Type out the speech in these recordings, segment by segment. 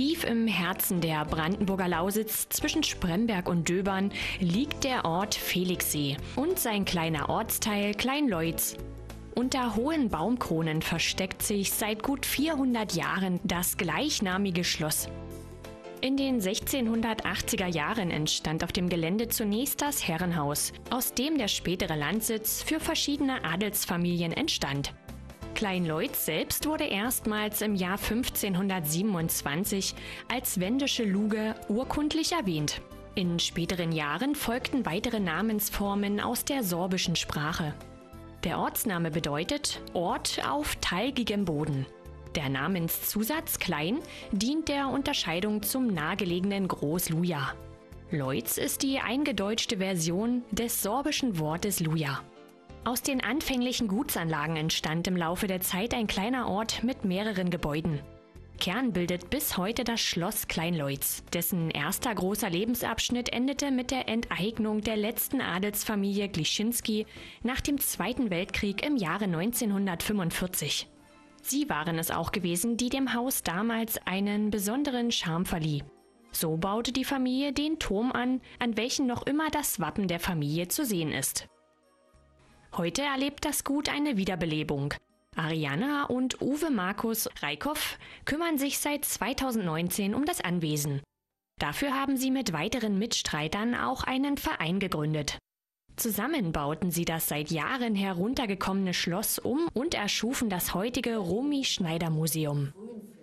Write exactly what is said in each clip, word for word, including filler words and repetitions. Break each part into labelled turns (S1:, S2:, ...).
S1: Tief im Herzen der Brandenburger Lausitz zwischen Spremberg und Döbern liegt der Ort Felixsee und sein kleiner Ortsteil Kleinleutz. Unter hohen Baumkronen versteckt sich seit gut vierhundert Jahren das gleichnamige Schloss. In den sechzehnhundertachtziger Jahren entstand auf dem Gelände zunächst das Herrenhaus, aus dem der spätere Landsitz für verschiedene Adelsfamilien entstand. Kleinleutz selbst wurde erstmals im Jahr fünfzehnhundertsiebenundzwanzig als wendische Luge urkundlich erwähnt. In späteren Jahren folgten weitere Namensformen aus der sorbischen Sprache. Der Ortsname bedeutet Ort auf teigigem Boden. Der Namenszusatz Klein dient der Unterscheidung zum nahegelegenen Groß-Luja. Leutz ist die eingedeutschte Version des sorbischen Wortes Luja. Aus den anfänglichen Gutsanlagen entstand im Laufe der Zeit ein kleiner Ort mit mehreren Gebäuden. Kern bildet bis heute das Schloss Kleinleutz, dessen erster großer Lebensabschnitt endete mit der Enteignung der letzten Adelsfamilie Glischinski nach dem Zweiten Weltkrieg im Jahre neunzehnhundertfünfundvierzig. Sie waren es auch gewesen, die dem Haus damals einen besonderen Charme verlieh. So baute die Familie den Turm an, an welchem noch immer das Wappen der Familie zu sehen ist. Heute erlebt das Gut eine Wiederbelebung. Arianna und Uwe Markus Reikhoff kümmern sich seit zweitausendneunzehn um das Anwesen. Dafür haben sie mit weiteren Mitstreitern auch einen Verein gegründet. Zusammen bauten sie das seit Jahren heruntergekommene Schloss um und erschufen das heutige Romy-Schneider-Museum.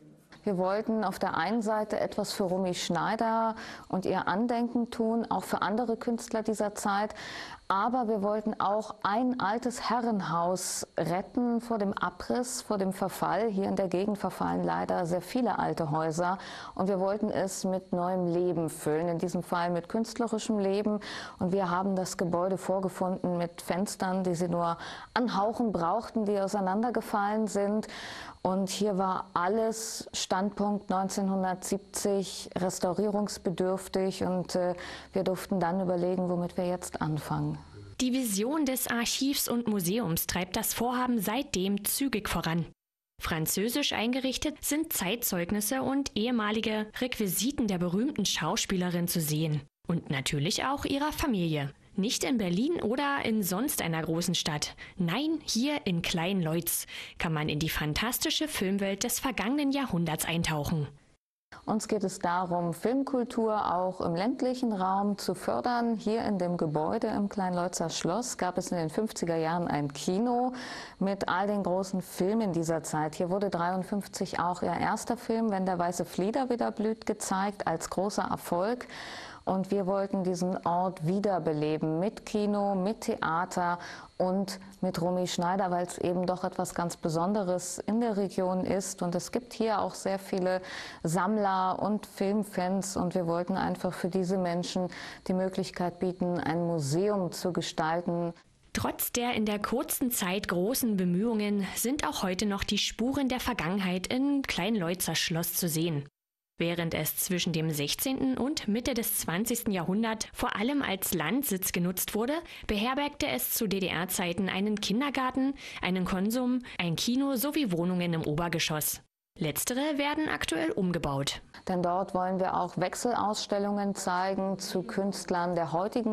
S2: Wir wollten auf der einen Seite etwas für Romy Schneider und ihr Andenken tun, auch für andere Künstler dieser Zeit. Aber wir wollten auch ein altes Herrenhaus retten vor dem Abriss, vor dem Verfall. Hier in der Gegend verfallen leider sehr viele alte Häuser. Und wir wollten es mit neuem Leben füllen, in diesem Fall mit künstlerischem Leben. Und wir haben das Gebäude vorgefunden mit Fenstern, die sie nur anhauchen brauchten, die auseinandergefallen sind. Und hier war alles Standpunkt neunzehnhundertsiebzig restaurierungsbedürftig und äh, wir durften dann überlegen, womit wir jetzt anfangen.
S1: Die Vision des Archivs und Museums treibt das Vorhaben seitdem zügig voran. Französisch eingerichtet sind Zeitzeugnisse und ehemalige Requisiten der berühmten Schauspielerin zu sehen. Und natürlich auch ihrer Familie. Nicht in Berlin oder in sonst einer großen Stadt. Nein, hier in Kleinleutz kann man in die fantastische Filmwelt des vergangenen Jahrhunderts eintauchen.
S2: Uns geht es darum, Filmkultur auch im ländlichen Raum zu fördern. Hier in dem Gebäude im Kleinleutzer Schloss gab es in den fünfziger Jahren ein Kino mit all den großen Filmen dieser Zeit. Hier wurde dreiundfünfzig auch ihr erster Film, Wenn der weiße Flieder wieder blüht, gezeigt, als großer Erfolg. Und wir wollten diesen Ort wiederbeleben mit Kino, mit Theater und mit Romy Schneider, weil es eben doch etwas ganz Besonderes in der Region ist. Und es gibt hier auch sehr viele Sammler und Filmfans. Und wir wollten einfach für diese Menschen die Möglichkeit bieten, ein Museum zu gestalten.
S1: Trotz der in der kurzen Zeit großen Bemühungen sind auch heute noch die Spuren der Vergangenheit im Kleinleutzer Schloss zu sehen. Während es zwischen dem sechzehnten und Mitte des zwanzigsten Jahrhunderts vor allem als Landsitz genutzt wurde, beherbergte es zu D D R-Zeiten einen Kindergarten, einen Konsum, ein Kino sowie Wohnungen im Obergeschoss. Letztere werden aktuell umgebaut.
S2: Denn dort wollen wir auch Wechselausstellungen zeigen zu Künstlern der heutigen